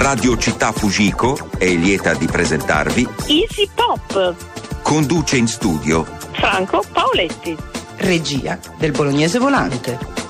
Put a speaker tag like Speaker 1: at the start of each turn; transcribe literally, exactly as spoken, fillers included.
Speaker 1: Radio Città Fujiko è lieta di presentarvi
Speaker 2: Easy Pop.
Speaker 1: Conduce in studio
Speaker 2: Franco Paoletti.
Speaker 3: Regia del Bolognese Volante.